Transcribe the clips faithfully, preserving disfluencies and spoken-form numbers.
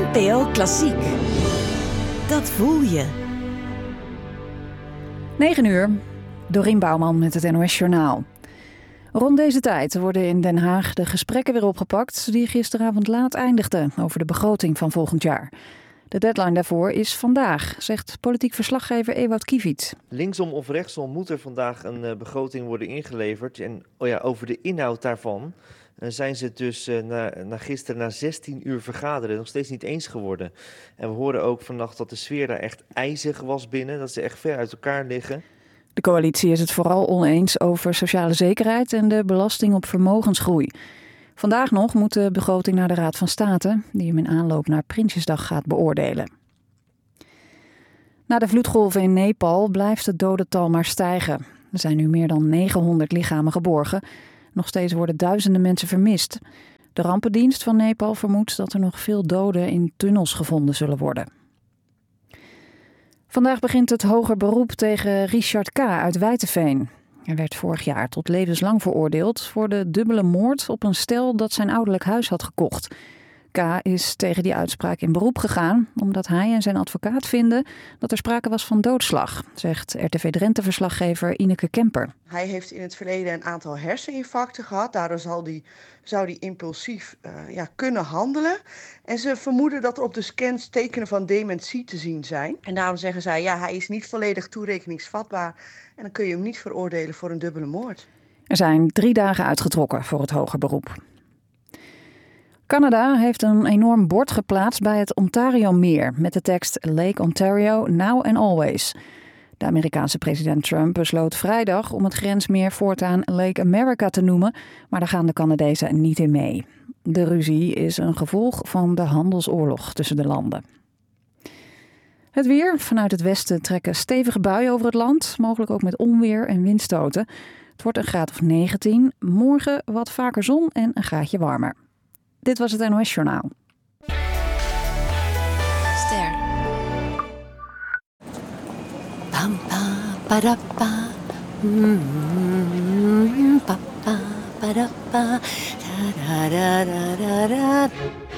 N P O Klassiek. Dat voel je. negen uur. Dorien Bouwman met het N O S-journaal. Rond deze tijd worden in Den Haag de gesprekken weer opgepakt die gisteravond laat eindigden over de begroting van volgend jaar. De deadline daarvoor is vandaag, zegt politiek verslaggever Ewout Kiviet. Linksom of rechtsom moet er vandaag een uh, begroting worden ingeleverd. En oh ja, over de inhoud daarvan uh, zijn ze dus uh, na, na gisteren na zestien uur vergaderen nog steeds niet eens geworden. En we horen ook vannacht dat de sfeer daar echt ijzig was binnen, dat ze echt ver uit elkaar liggen. De coalitie is het vooral oneens over sociale zekerheid en de belasting op vermogensgroei. Vandaag nog moet de begroting naar de Raad van State, die hem in aanloop naar Prinsjesdag gaat beoordelen. Na de vloedgolven in Nepal blijft het dodental maar stijgen. Er zijn nu meer dan negenhonderd lichamen geborgen. Nog steeds worden duizenden mensen vermist. De rampendienst van Nepal vermoedt dat er nog veel doden in tunnels gevonden zullen worden. Vandaag begint het hoger beroep tegen Richard K. uit Wijteveen. Hij werd vorig jaar tot levenslang veroordeeld voor de dubbele moord op een stel dat zijn ouderlijk huis had gekocht. K. is tegen die uitspraak in beroep gegaan omdat hij en zijn advocaat vinden dat er sprake was van doodslag, zegt R T V Drenthe-verslaggever Ineke Kemper. Hij heeft in het verleden een aantal herseninfarcten gehad. Daardoor zal die, zou hij impulsief uh, ja, kunnen handelen. En ze vermoeden dat er op de scans tekenen van dementie te zien zijn. En daarom zeggen zij, ja, hij is niet volledig toerekeningsvatbaar. En dan kun je hem niet veroordelen voor een dubbele moord. Er zijn drie dagen uitgetrokken voor het hoger beroep. Canada heeft een enorm bord geplaatst bij het Ontario-meer met de tekst Lake Ontario, now and always. De Amerikaanse president Trump besloot vrijdag om het grensmeer voortaan Lake America te noemen, maar daar gaan de Canadezen niet in mee. De ruzie is een gevolg van de handelsoorlog tussen de landen. Het weer. Vanuit het westen trekken stevige buien over het land, mogelijk ook met onweer en windstoten. Het wordt een graad of negentien. Morgen wat vaker zon en een graadje warmer. Dit was het N O S-journaal. Ster. Pam, pa, para, pa. Mm, pa, pa, para, pa. Da, da, da, da, da.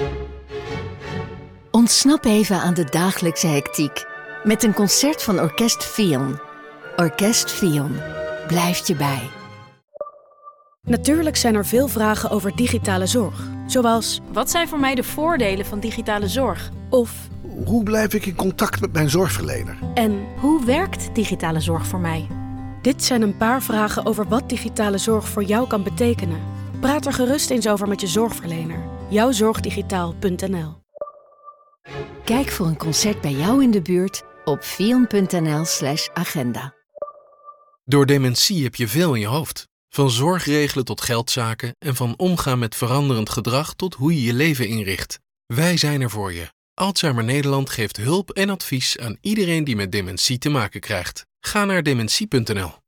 Ontsnap even aan de dagelijkse hectiek met een concert van Orkest Fion. Orkest Fion blijft je bij. Natuurlijk zijn er veel vragen over digitale zorg. Zoals, wat zijn voor mij de voordelen van digitale zorg? Of, hoe blijf ik in contact met mijn zorgverlener? En, hoe werkt digitale zorg voor mij? Dit zijn een paar vragen over wat digitale zorg voor jou kan betekenen. Praat er gerust eens over met je zorgverlener. jouwzorgdigitaal punt n l. Kijk voor een concert bij jou in de buurt op fion punt n l slash agenda. Door dementie heb je veel in je hoofd. Van zorg regelen tot geldzaken en van omgaan met veranderend gedrag tot hoe je je leven inricht. Wij zijn er voor je. Alzheimer Nederland geeft hulp en advies aan iedereen die met dementie te maken krijgt. Ga naar dementie punt n l.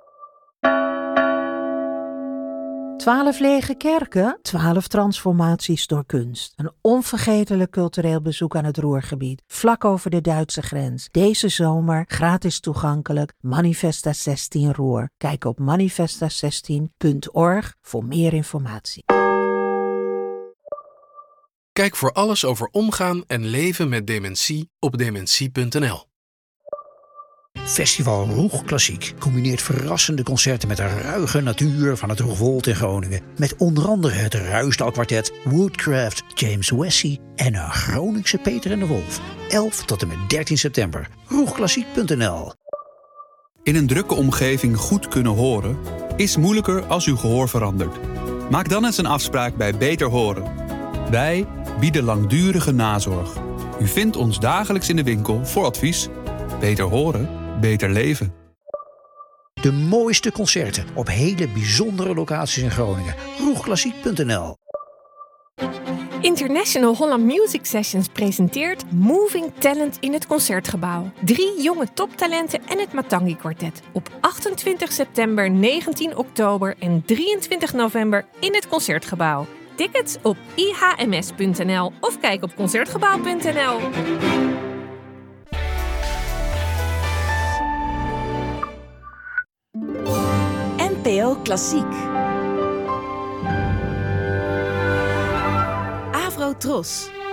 Twaalf lege kerken, twaalf transformaties door kunst. Een onvergetelijk cultureel bezoek aan het Ruhrgebied, vlak over de Duitse grens. Deze zomer gratis toegankelijk, Manifesta zestien Ruhr. Kijk op manifesta zestien punt org voor meer informatie. Kijk voor alles over omgaan en leven met dementie op dementie punt n l. Festival Roeg Klassiek combineert verrassende concerten met de ruige natuur van het Roegwold in Groningen. Met onder andere het Ruisdalkwartet, Woodcraft, James Wessie en een Groningse Peter en de Wolf. elf tot en met dertien september. roegklassiek punt n l. In een drukke omgeving goed kunnen horen is moeilijker als uw gehoor verandert. Maak dan eens een afspraak bij Beter Horen. Wij bieden langdurige nazorg. U vindt ons dagelijks in de winkel voor advies. Beter horen, beter leven. De mooiste concerten op hele bijzondere locaties in Groningen. roegklassiek punt n l. International Holland Music Sessions presenteert Moving Talent in het Concertgebouw. Drie jonge toptalenten en het Matangi Quartet. Op achtentwintig september, negentien oktober en drieëntwintig november in het Concertgebouw. Tickets op i h m s punt n l of kijk op concertgebouw punt n l. N P O Klassiek. Avro Tros.